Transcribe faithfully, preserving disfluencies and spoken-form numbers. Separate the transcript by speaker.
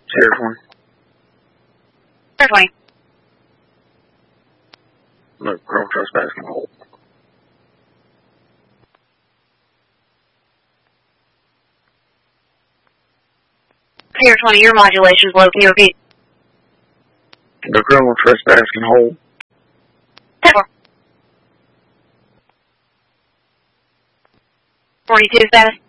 Speaker 1: Zero twenty.
Speaker 2: Zero twenty.
Speaker 1: Look, criminal trespassing hold.
Speaker 2: Zero twenty, your modulation's low. Can you repeat?
Speaker 1: The criminal trespassing hold.
Speaker 2: ten four. forty-two status.